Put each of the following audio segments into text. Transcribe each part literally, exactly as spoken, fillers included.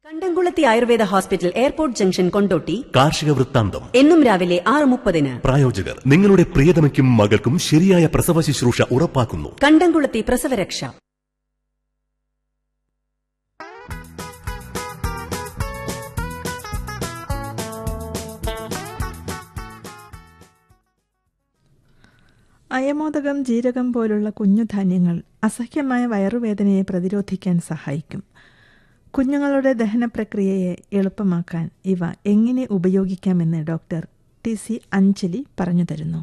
കണ്ടംകുളത്തി Ayurveda hospital airport junction Kondotty കാർഷിക വൃത്താന്തം എന്നും രാവിലെ ആറ് മുപ്പതിന്. പ്രായോജകർ നിങ്ങളുടെ പ്രിയതമയ്ക്കും മകൾക്കും ശരിയായ പ്രസവ ശുശ്രൂഷ ഉറപ്പാക്കുന്നു. കണ്ടംകുളത്തി പ്രസവരക്ഷ. അയമോദകം, ജീരകം പോലുള്ള കുഞ്ഞുധാന്യങ്ങൾ അസഹ്യമായ വയറുവേദനയെ പ്രതിരോധിക്കാൻ സഹായിക്കും. കുഞ്ഞുങ്ങളുടെ ദഹനപ്രക്രിയയെ എളുപ്പമാക്കാൻ ഇവ എങ്ങനെ ഉപയോഗിക്കാമെന്ന് ഡോക്ടർ ടി സി അഞ്ജലി പറഞ്ഞു തരുന്നു.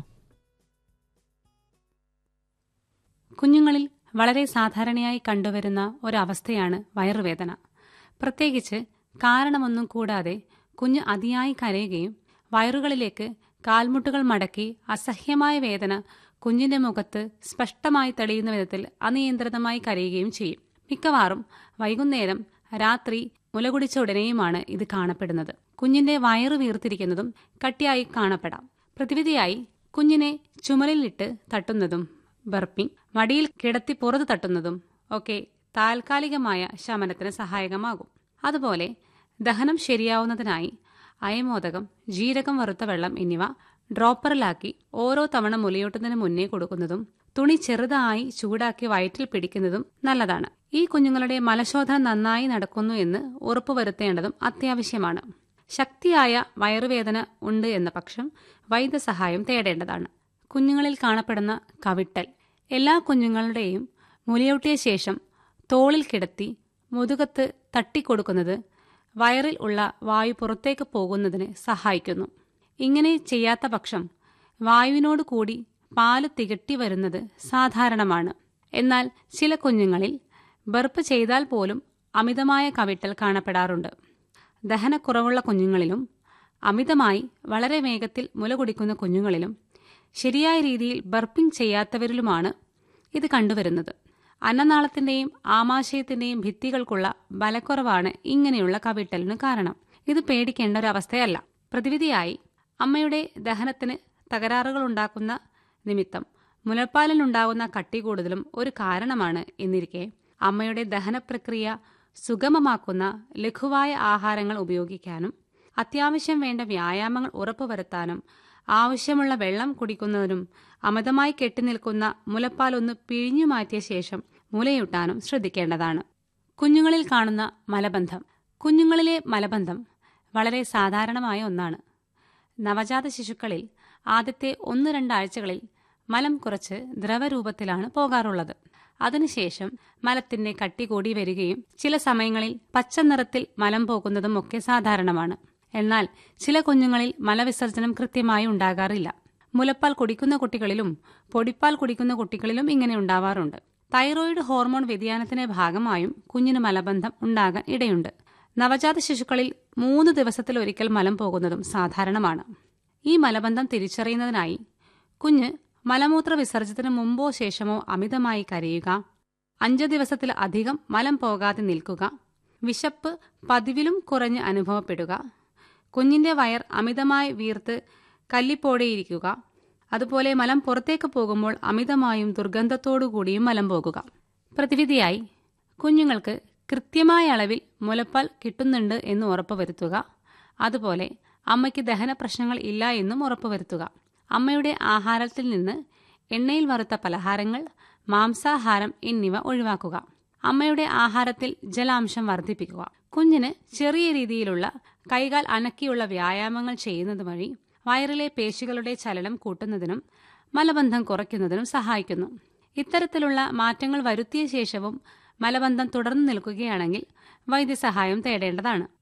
കുഞ്ഞുങ്ങളിൽ വളരെ സാധാരണയായി കണ്ടുവരുന്ന ഒരവസ്ഥയാണ് വയറുവേദന. പ്രത്യേകിച്ച് കാരണമൊന്നും കൂടാതെ കുഞ്ഞ് അതിയായി കരയുകയും വയറുകളിലേക്ക് കാൽമുട്ടുകൾ മടക്കി അസഹ്യമായ വേദന കുഞ്ഞിന്റെ മുഖത്ത് സ്പഷ്ടമായി തെളിയുന്ന വിധത്തിൽ അനിയന്ത്രിതമായി കരയുകയും ചെയ്യും. മിക്കവാറും വൈകുന്നേരം, രാത്രി മുലകുടിച്ച ഉടനെയുമാണ് ഇത് കാണപ്പെടുന്നത്. കുഞ്ഞിന്റെ വയറ് വീർത്തിരിക്കുന്നതും കട്ടിയായി കാണപ്പെടാം. പ്രതിവിധിയായി കുഞ്ഞിനെ ചുമലിലിട്ട് തട്ടുന്നതും ബർപ്പിംഗ്, മടിയിൽ കിടത്തി പുറത്ത് തട്ടുന്നതും ഒക്കെ താൽക്കാലികമായ ശമനത്തിന് സഹായകമാകും. അതുപോലെ ദഹനം ശരിയാവുന്നതിനായി അയമോദകം, ജീരകം വറുത്ത വെള്ളം എന്നിവ ഡ്രോപ്പറിലാക്കി ഓരോ തവണ മുലയൂട്ടുന്നതിന് മുന്നേ കൊടുക്കുന്നതും തുണി ചെറുതായി ചൂടാക്കി വയറ്റിൽ പിടിക്കുന്നതും നല്ലതാണ്. ഈ കുഞ്ഞുങ്ങളുടെ മലശോധന നന്നായി നടക്കുന്നു എന്ന് ഉറപ്പുവരുത്തേണ്ടതും അത്യാവശ്യമാണ്. ശക്തിയായ വയറുവേദന ഉണ്ട് എന്ന പക്ഷം വൈദ്യസഹായം തേടേണ്ടതാണ്. കുഞ്ഞുങ്ങളിൽ കാണപ്പെടുന്ന കവിട്ടൽ. എല്ലാ കുഞ്ഞുങ്ങളുടെയും മുലയൂട്ടിയ ശേഷം തോളിൽ കിടത്തി മുതുകത്ത് തട്ടിക്കൊടുക്കുന്നത് വയറിൽ ഉള്ള വായു പുറത്തേക്ക് പോകുന്നതിന് സഹായിക്കുന്നു. ഇങ്ങനെ ചെയ്യാത്ത പക്ഷം വായുവിനോട് കൂടി പാല് തികട്ടി വരുന്നത് സാധാരണമാണ്. എന്നാൽ ചില കുഞ്ഞുങ്ങളിൽ ബർപ്പ് ചെയ്താൽ പോലും അമിതമായ കവിട്ടൽ കാണപ്പെടാറുണ്ട്. ദഹനക്കുറവുള്ള കുഞ്ഞുങ്ങളിലും അമിതമായി വളരെ വേഗത്തിൽ മുല കുടിക്കുന്ന കുഞ്ഞുങ്ങളിലും ശരിയായ രീതിയിൽ ബർപ്പിംഗ് ചെയ്യാത്തവരിലുമാണ് ഇത് കണ്ടുവരുന്നത്. അന്നനാളത്തിന്റെയും ആമാശയത്തിന്റെയും ഭിത്തികൾക്കുള്ള ബലക്കുറവാണ് ഇങ്ങനെയുള്ള കവിട്ടലിന് കാരണം. ഇത് പേടിക്കേണ്ട ഒരവസ്ഥയല്ല. പ്രതിവിധിയായി അമ്മയുടെ ദഹനത്തിന് തകരാറുകൾ ഉണ്ടാക്കുന്ന നിമിത്തം മുലപ്പാലിനുണ്ടാകുന്ന കട്ടി കൂടുതലും ഒരു കാരണമാണ് എന്നിരിക്കെ അമ്മയുടെ ദഹനപ്രക്രിയ സുഗമമാക്കുന്ന ലഘുവായ ആഹാരങ്ങൾ ഉപയോഗിക്കാനും അത്യാവശ്യം വേണ്ട വ്യായാമങ്ങൾ ഉറപ്പുവരുത്താനും ആവശ്യമുള്ള വെള്ളം കുടിക്കുന്നതിനും അമിതമായി കെട്ടിനിൽക്കുന്ന മുലപ്പാലൊന്ന് പിഴിഞ്ഞു മാറ്റിയ ശേഷം മുലയൂട്ടാനും ശ്രദ്ധിക്കേണ്ടതാണ്. കുഞ്ഞുങ്ങളിൽ കാണുന്ന മലബന്ധം. കുഞ്ഞുങ്ങളിലെ മലബന്ധം വളരെ സാധാരണമായ ഒന്നാണ്. നവജാത ശിശുക്കളിൽ ആദ്യത്തെ ഒന്ന് രണ്ടാഴ്ചകളിൽ മലം കുറച്ച് ദ്രവരൂപത്തിലാണ് പോകാറുള്ളത്. അതിനുശേഷം മലത്തിന്റെ കട്ടി കൂടി വരികയും ചില സമയങ്ങളിൽ പച്ച നിറത്തിൽ മലം പോകുന്നതും ഒക്കെ സാധാരണമാണ്. എന്നാൽ ചില കുഞ്ഞുങ്ങളിൽ മലവിസർജനം കൃത്യമായി ഉണ്ടാകാറില്ല. മുലപ്പാൽ കുടിക്കുന്ന കുട്ടികളിലും പൊടിപ്പാൽ കുടിക്കുന്ന കുട്ടികളിലും ഇങ്ങനെ ഉണ്ടാവാറുണ്ട്. തൈറോയിഡ് ഹോർമോൺ വ്യതിയാനത്തിന്റെ ഭാഗമായും കുഞ്ഞിന് മലബന്ധം ഉണ്ടാകാൻ ഇടയുണ്ട്. നവജാത ശിശുക്കളിൽ മൂന്ന് ദിവസത്തിലൊരിക്കൽ മലം പോകുന്നതും സാധാരണമാണ്. ഈ മലബന്ധം തിരിച്ചറിയുന്നതിനായി കുഞ്ഞ് മലമൂത്ര വിസർജനത്തിന് മുമ്പോ ശേഷമോ അമിതമായി കരയുക, അഞ്ച് ദിവസത്തിൽ അധികം മലം പോകാതെ നിൽക്കുക, വിശപ്പ് പതിവിലും കുറഞ്ഞ് അനുഭവപ്പെടുക, കുഞ്ഞിന്റെ വയർ അമിതമായി വീർത്ത് കല്ലിപ്പോടെയിരിക്കുക, അതുപോലെ മലം പുറത്തേക്ക് പോകുമ്പോൾ അമിതമായും ദുർഗന്ധത്തോടുകൂടിയും മലം പോകുക. പ്രതിവിധിയായി കുഞ്ഞുങ്ങൾക്ക് കൃത്യമായ അളവിൽ മുലപ്പാൽ കിട്ടുന്നുണ്ട് എന്ന് ഉറപ്പുവരുത്തുക. അതുപോലെ അമ്മയ്ക്ക് ദഹന പ്രശ്നങ്ങൾ ഇല്ല എന്നും ഉറപ്പുവരുത്തുക. അമ്മയുടെ ആഹാരത്തിൽ നിന്ന് എണ്ണയിൽ വറുത്ത പലഹാരങ്ങൾ, മാംസാഹാരം എന്നിവ ഒഴിവാക്കുക. അമ്മയുടെ ആഹാരത്തിൽ ജലാംശം വർദ്ധിപ്പിക്കുക. കുഞ്ഞിന് ചെറിയ രീതിയിലുള്ള കൈകാൽ അനക്കിയുള്ള വ്യായാമങ്ങൾ ചെയ്യുന്നത് വഴി വയറിലെ പേശികളുടെ ചലനം കൂട്ടുന്നതിനും മലബന്ധം കുറയ്ക്കുന്നതിനും സഹായിക്കുന്നു. ഇത്തരത്തിലുള്ള മാറ്റങ്ങൾ വരുത്തിയ ശേഷവും മലബന്ധം തുടർന്നു നിൽക്കുകയാണെങ്കിൽ വൈദ്യസഹായം തേടേണ്ടതാണ്.